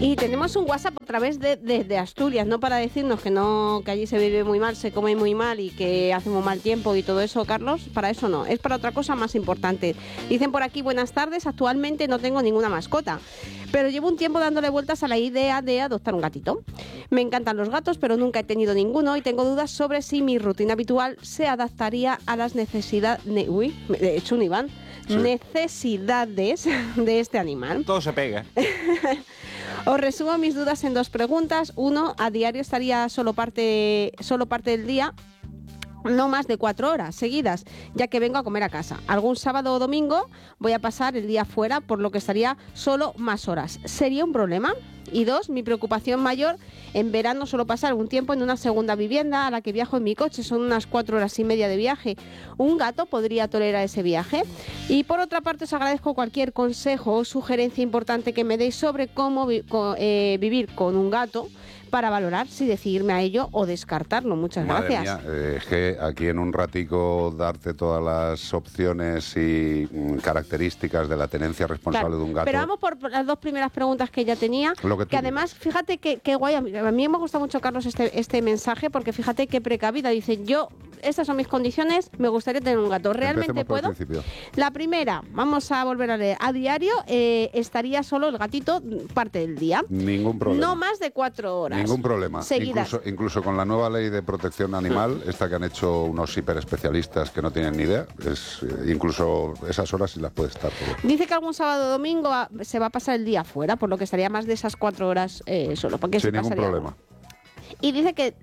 Y tenemos un WhatsApp a través de Asturias, no para decirnos que allí se vive muy mal, se come muy mal y que hace muy mal tiempo y todo eso, Carlos, para eso no, es para otra cosa más importante. Dicen por aquí, buenas tardes, actualmente no tengo ninguna mascota, pero llevo un tiempo dándole vueltas a la idea de adoptar un gatito. Me encantan los gatos, pero nunca he tenido ninguno y tengo dudas sobre si mi rutina habitual se adaptaría a las necesidades... Uy, he hecho un Iván. Sí. Necesidades de este animal. Todo se pega. Os resumo mis dudas en dos preguntas. Uno, a diario estaría solo parte del día, no más de 4 horas seguidas, ya que vengo a comer a casa. Algún sábado o domingo voy a pasar el día fuera, por lo que estaría solo más horas. ¿Sería un problema? Y dos, mi preocupación mayor, en verano suelo pasar un tiempo en una segunda vivienda a la que viajo en mi coche, son unas 4 horas y media de viaje. ¿Un gato podría tolerar ese viaje? Y por otra parte, os agradezco cualquier consejo o sugerencia importante que me deis sobre cómo vivir con un gato, para valorar si decidirme a ello o descartarlo. Muchas gracias. Madre mía, es que aquí en un ratico darte todas las opciones y características de la tenencia responsable de un gato. Pero vamos por las dos primeras preguntas que ella tenía, que además, fíjate que guay, a mí me gusta mucho, Carlos, este mensaje, porque fíjate qué precavida. Dice, estas son mis condiciones, me gustaría tener un gato. ¿Realmente puedo? La primera, vamos a volver a leer. A diario estaría solo el gatito parte del día. Ningún problema. No más de 4 horas. Ningún problema. Incluso con la nueva ley de protección animal, esta que han hecho unos hiperespecialistas que no tienen ni idea, incluso esas horas sí las puede estar. Dice que algún sábado o domingo se va a pasar el día fuera, por lo que estaría más de esas 4 horas solo. Sin ningún problema. Y dice que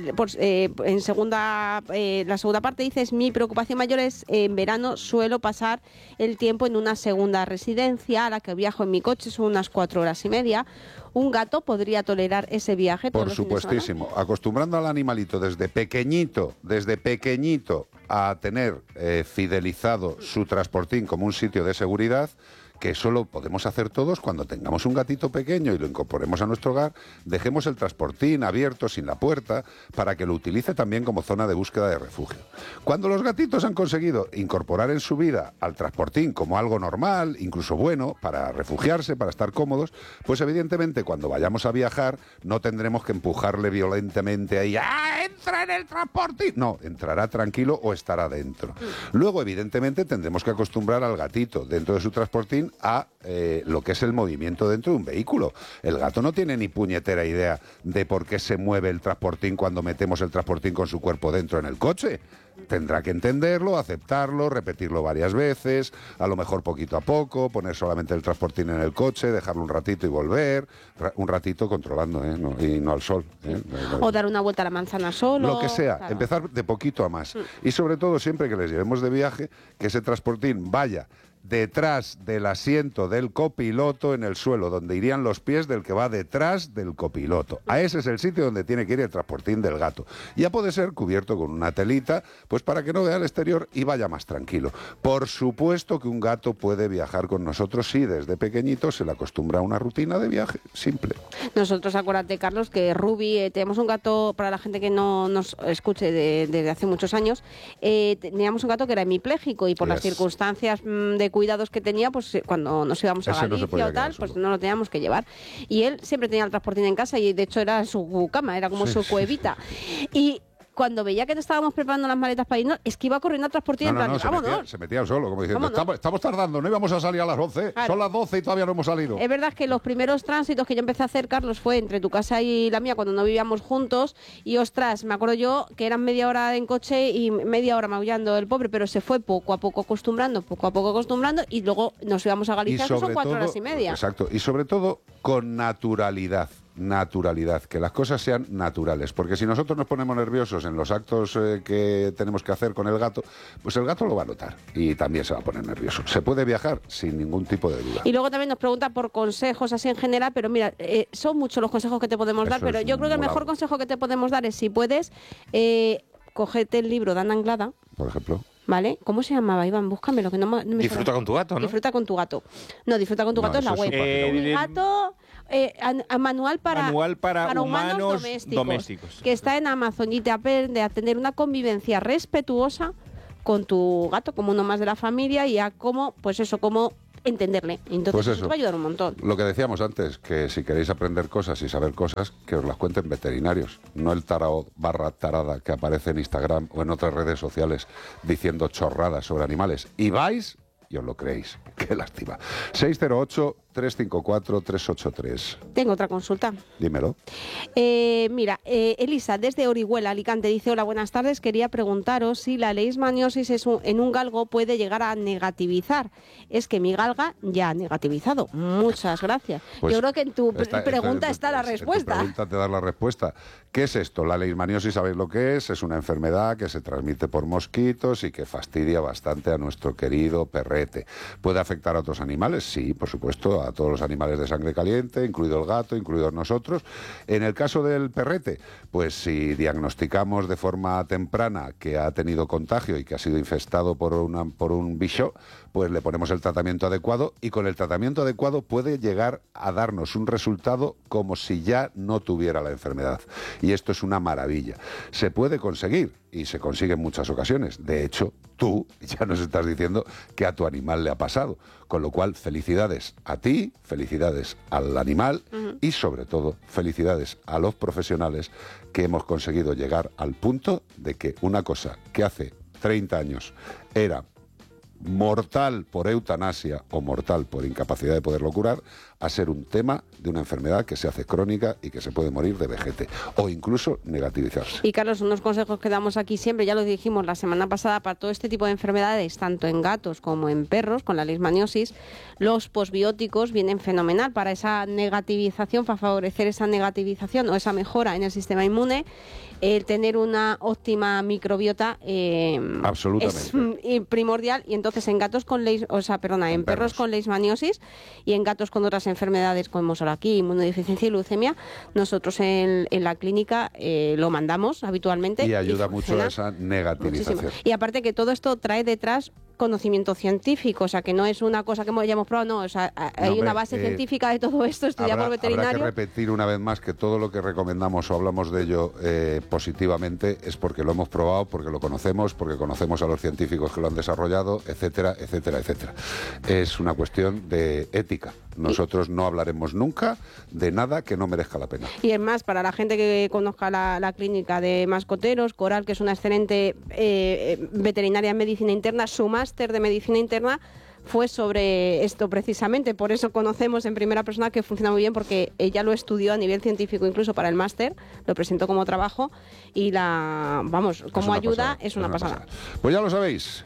la segunda parte dice, mi preocupación mayor es en verano suelo pasar el tiempo en una segunda residencia a la que viajo en mi coche, son unas 4 horas y media. ¿Un gato podría tolerar ese viaje? Por supuestísimo. Acostumbrando al animalito desde pequeñito a tener fidelizado su transportín como un sitio de seguridad, que eso lo podemos hacer todos cuando tengamos un gatito pequeño y lo incorporemos a nuestro hogar, dejemos el transportín abierto sin la puerta para que lo utilice también como zona de búsqueda de refugio. Cuando los gatitos han conseguido incorporar en su vida al transportín como algo normal, incluso bueno, para refugiarse, para estar cómodos, pues evidentemente cuando vayamos a viajar no tendremos que empujarle violentamente ahí, ¡ah, entra en el transportín! No, entrará tranquilo o estará dentro. Luego, evidentemente, tendremos que acostumbrar al gatito dentro de su transportín a lo que es el movimiento dentro de un vehículo. El gato no tiene ni puñetera idea de por qué se mueve el transportín cuando metemos el transportín con su cuerpo dentro en el coche. Tendrá que entenderlo, aceptarlo, repetirlo varias veces, a lo mejor poquito a poco, poner solamente el transportín en el coche, dejarlo un ratito y volver, un ratito controlando, y no al sol. O dar una vuelta a la manzana solo. Lo que sea, claro. Empezar de poquito a más. Y sobre todo, siempre que les llevemos de viaje, que ese transportín vaya detrás del asiento del copiloto en el suelo, donde irían los pies del que va detrás del copiloto. A ese es el sitio donde tiene que ir el transportín del gato. Ya puede ser cubierto con una telita, pues para que no vea el exterior y vaya más tranquilo. Por supuesto que un gato puede viajar con nosotros si desde pequeñito se le acostumbra a una rutina de viaje simple. Nosotros, acuérdate, Carlos, que Ruby, tenemos un gato, para la gente que no nos escuche desde hace muchos años, teníamos un gato que era hemipléjico y por las circunstancias de cuidados que tenía, pues cuando nos íbamos a Galicia o tal, pues no lo teníamos que llevar. Y él siempre tenía el transportín en casa y de hecho era su cama, era como su cuevita. Y cuando veía que te estábamos preparando las maletas para irnos, es que iba corriendo al transportín en plan, vámonos. Se metía solo, como diciendo, estamos tardando, no íbamos a salir a las 11, claro. Son las 12 y todavía no hemos salido. Es verdad que los primeros tránsitos que yo empecé a hacer, Carlos, fue entre tu casa y la mía, cuando no vivíamos juntos, y ostras, me acuerdo yo que eran media hora en coche y media hora maullando el pobre, pero se fue poco a poco acostumbrando, y luego nos íbamos a Galicia, que son 4 horas y media. Exacto, y sobre todo con naturalidad, que las cosas sean naturales, porque si nosotros nos ponemos nerviosos en los actos que tenemos que hacer con el gato, pues el gato lo va a notar y también se va a poner nervioso. Se puede viajar sin ningún tipo de duda. Y luego también nos pregunta por consejos así en general, pero mira, son muchos los consejos que te podemos dar, pero yo creo que el mejor consejo que te podemos dar es, si puedes, cógete el libro de Ana Anglada, por ejemplo. ¿Vale? ¿Cómo se llamaba, Iván? Búscamelo, que no me Disfruta con tu gato, ¿no? Disfruta con tu gato. No, Disfruta con tu gato es la web. Mi gato, manual para humanos domésticos, que está en Amazon y te aprende a tener una convivencia respetuosa con tu gato, como uno más de la familia, y a cómo, pues eso, cómo entenderle. Entonces Pues eso te va a ayudar un montón. Lo que decíamos antes, que si queréis aprender cosas y saber cosas, que os las cuenten veterinarios, no el tarao / tarada que aparece en Instagram o en otras redes sociales diciendo chorradas sobre animales. Y vais y os lo creéis. Qué lástima. 608-354-383. Tengo otra consulta. Dímelo. Mira, Elisa, desde Orihuela, Alicante, dice: hola, buenas tardes. Quería preguntaros si la leishmaniosis en un galgo puede llegar a negativizar. Es que mi galga ya ha negativizado. Muchas gracias. Pues yo creo que en tu pregunta está la respuesta. En tu pregunta te da la respuesta. ¿Qué es esto? La leishmaniosis, ¿sabéis lo que es? Es una enfermedad que se transmite por mosquitos y que fastidia bastante a nuestro querido perrete. ¿Puede afectar a otros animales? Sí, por supuesto, a todos los animales de sangre caliente, incluido el gato, incluidos nosotros. En el caso del perrete, pues si diagnosticamos de forma temprana que ha tenido contagio y que ha sido infestado por un bicho, pues le ponemos el tratamiento adecuado, y con el tratamiento adecuado puede llegar a darnos un resultado como si ya no tuviera la enfermedad. Y esto es una maravilla. Se puede conseguir, y se consigue en muchas ocasiones. De hecho, tú ya nos estás diciendo que a tu animal le ha pasado. Con lo cual, felicidades a ti, felicidades al animal y, sobre todo, felicidades a los profesionales que hemos conseguido llegar al punto de que una cosa que hace 30 años era mortal por eutanasia o mortal por incapacidad de poderlo curar, a ser un tema de una enfermedad que se hace crónica y que se puede morir de vejete o incluso negativizarse. Y Carlos, unos consejos que damos aquí siempre, ya lo dijimos la semana pasada, para todo este tipo de enfermedades, tanto en gatos como en perros, con la leishmaniosis, los posbióticos vienen fenomenal para esa negativización, para favorecer esa negativización o esa mejora en el sistema inmune. El tener una óptima microbiota absolutamente es primordial. Y entonces en gatos con en perros con leishmaniosis y en gatos con otras enfermedades como aquí, inmunodeficiencia y leucemia, nosotros en la clínica lo mandamos habitualmente. Y ayuda mucho a esa negativización. Muchísimo. Y aparte que todo esto trae detrás conocimiento científico, o sea, que no es una cosa que ya hemos probado, no, o sea, hay una base científica de todo esto, estudiado por veterinarios. Habrá que repetir una vez más que todo lo que recomendamos o hablamos de ello positivamente es porque lo hemos probado, porque lo conocemos, porque conocemos a los científicos que lo han desarrollado, etcétera, etcétera, etcétera. Es una cuestión de ética. Nosotros no hablaremos nunca de nada que no merezca la pena. Y es más, para la gente que conozca la clínica de mascoteros, Coral, que es una excelente veterinaria en medicina interna, su máster de medicina interna fue sobre esto precisamente, por eso conocemos en primera persona que funciona muy bien, porque ella lo estudió a nivel científico incluso para el máster, lo presentó como trabajo y como ayuda es una pasada. Pues ya lo sabéis,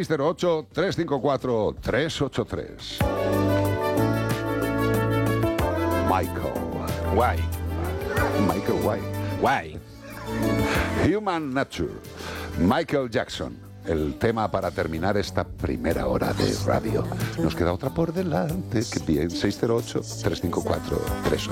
608-354-383. Guay. Michael White. Guay. Human Nature. Michael Jackson. El tema para terminar esta primera hora de radio. Nos queda otra por delante. Que bien, 608-354-383.